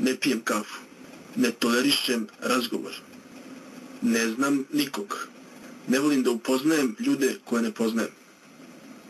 Ne pijem kafu. Ne tolerišem razgovor. Ne znam nikog. Ne volim da upoznajem ljude koje ne poznajem.